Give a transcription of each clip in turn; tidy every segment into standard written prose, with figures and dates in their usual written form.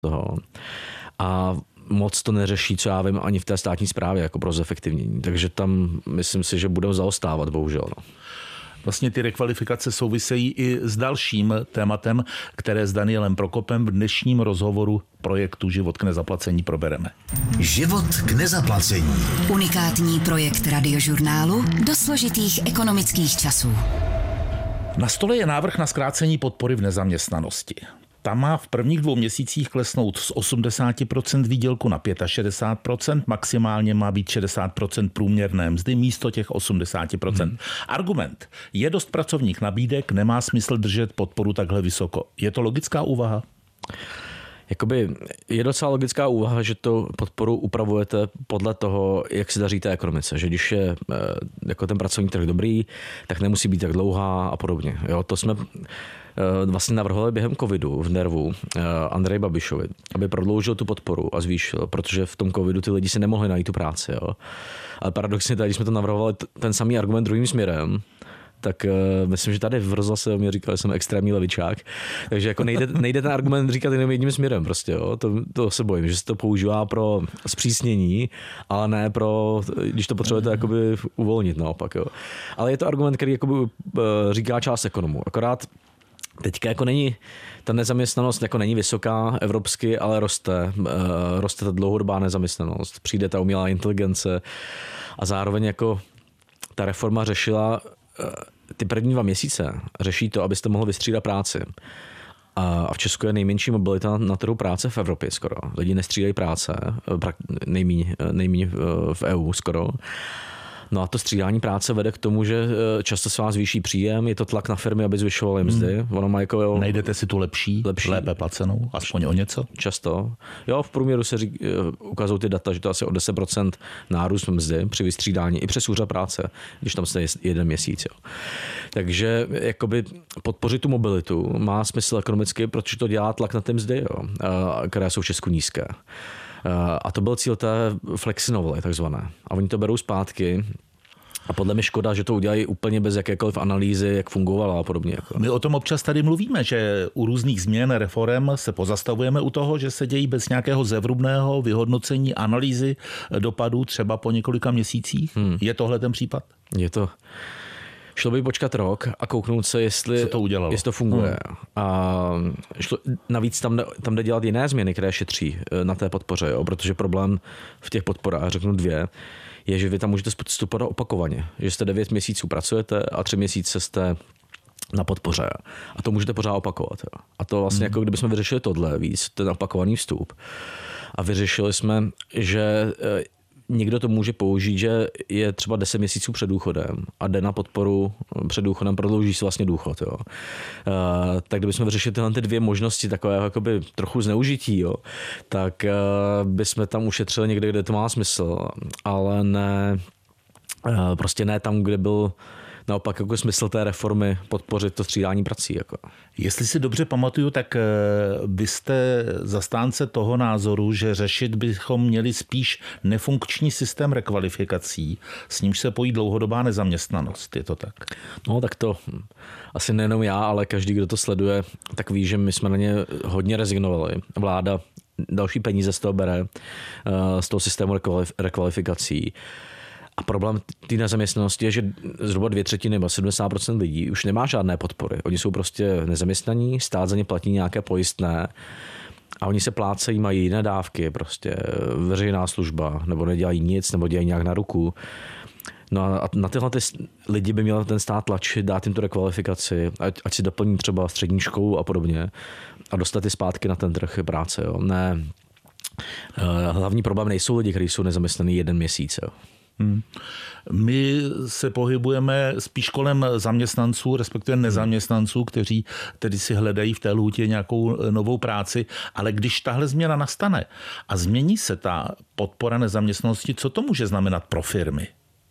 toho. A moc to neřeší, co já vím, ani v té státní správě jako pro zefektivnění. Takže tam myslím si, že budou zaostávat, bohužel. No. Vlastně ty rekvalifikace souvisejí i s dalším tématem, které s Danielem Prokopem v dnešním rozhovoru projektu Život k nezaplacení probereme. Život k nezaplacení. Unikátní projekt Radiožurnálu do složitých ekonomických časů. Na stole je návrh na zkrácení podpory v nezaměstnanosti. Ta má v prvních 2 měsících klesnout z 80% výdělku na 65%, maximálně má být 60% průměrné mzdy místo těch 80%. Argument: je dost pracovních nabídek, nemá smysl držet podporu takhle vysoko. Je to logická úvaha? Jakoby je docela logická úvaha, že to podporu upravujete podle toho, jak se daří té ekonomice. Že když je jako ten pracovní trh dobrý, tak nemusí být tak dlouhá a podobně. Jo, to jsme vlastně navrhovali během covidu v NERVu Andreji Babišovi, aby prodloužil tu podporu a zvýšil, protože v tom covidu ty lidi si nemohli najít tu práci. Jo. Ale paradoxně tady, když jsme to navrhovali ten samý argument druhým směrem, tak myslím, že tady v rozhlase mě říkal, že jsem extrémní levičák. Takže jako nejde ten argument říkat jenom jedním směrem prostě, jo. To se bojím, že se to používá pro zpřísnění, ale ne pro, když to potřebujete jakoby uvolnit naopak, jo. Ale je to argument, který jakoby říká část ekonomů. Akorát teďka jako není, ta nezaměstnanost jako není vysoká evropsky, ale roste ta dlouhodobá nezaměstnanost. Přijde ta umělá inteligence a zároveň jako ta reforma řešila ty první 2 měsíce řeší to, abyste mohli vystřídat práci. A v Česku je nejmenší mobilita na trhu práce v Evropě skoro. Lidi nestřídají práce, nejméně v EU skoro. No a to střídání práce vede k tomu, že často se vás zvýší příjem, je to tlak na firmy, aby zvyšovaly mzdy. Ono má jako, najdete si tu lepší, lépe placenou, aspoň o něco? Často. Jo, v průměru se ukazují ty data, že to asi o 10% nárůst mzdy při vystřídání i přes úřad práce, když tam jste 1 měsíc. Jo. Takže jakoby podpořit tu mobilitu má smysl ekonomicky, protože to dělá tlak na ty mzdy, jo, které jsou v Česku nízké. A to byl cíl té flexinovely takzvané. A oni to berou zpátky. A podle mě škoda, že to udělají úplně bez jakékoliv analýzy, jak fungovala a podobně. My o tom občas tady mluvíme, že u různých změn, reforem se pozastavujeme u toho, že se dějí bez nějakého zevrubného vyhodnocení, analýzy dopadů třeba po několika měsících. Je tohle ten případ? Je to. Šlo by počkat rok a kouknout se, jestli to funguje. A navíc tam jde dělat jiné změny, které šetří na té podpoře, jo? Protože problém v těch podporách, řeknu 2, je, že vy tam můžete vstupovat opakovaně. Že jste 9 měsíců pracujete a 3 měsíce jste na podpoře. A to můžete pořád opakovat. Jo? A to vlastně jako kdybychom vyřešili tohle víc, ten opakovaný vstup. A vyřešili jsme, že někdo to může použít, že je třeba 10 měsíců před důchodem a jde na podporu před důchodem, prodlouží si vlastně důchod. Jo. Tak kdybychom vyřešili tyhle 2 možnosti takového jakoby trochu zneužití, jo, tak bychom tam ušetřili někde, kde to má smysl, ale ne, prostě ne tam, kde byl naopak jako smysl té reformy podpořit to střídání prací. Jako. Jestli si dobře pamatuju, tak vy jste zastánce toho názoru, že řešit bychom měli spíš nefunkční systém rekvalifikací, s nímž se pojí dlouhodobá nezaměstnanost. Je to tak? No tak to asi nejenom já, ale každý, kdo to sleduje, tak ví, že my jsme na ně hodně rezignovali. Vláda další peníze z toho bere, z toho systému rekvalifikací. A problém té nezaměstnanosti je, že zhruba 2/3 nebo 70% lidí už nemá žádné podpory. Oni jsou prostě nezaměstnaní, stát za ně platí nějaké pojistné a oni se plácejí, mají jiné dávky, prostě veřejná služba, nebo nedělají nic, nebo dělají nějak na ruku. No a na tyhle lidi by měl ten stát tlačit, dát jim tu rekvalifikaci, ať si doplní třeba střední školu a podobně a dostat je zpátky na ten trh práce. Jo. Ne, hlavní problém nejsou lidi, kteří jsou nezaměstnaní 1 měsíc. Jo. My se pohybujeme spíš kolem zaměstnanců, respektive nezaměstnanců, kteří tedy si hledají v té lhůtě nějakou novou práci, ale když tahle změna nastane a změní se ta podpora nezaměstnanosti, co to může znamenat pro firmy?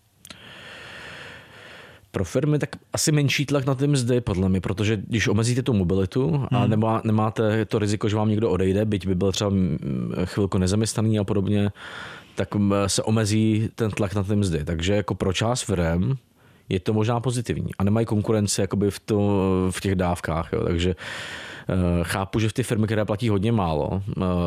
Pro firmy tak asi menší tlak na ty mzdy, podle mě, protože když omezíte tu mobilitu a nemáte to riziko, že vám někdo odejde, byť by byl třeba chvilku nezaměstnaný a podobně, tak se omezí ten tlak na ty mzdy. Takže jako pro část firem je to možná pozitivní a nemají konkurenci jakoby v těch dávkách. Jo. Takže chápu, že v ty firmy, které platí hodně málo,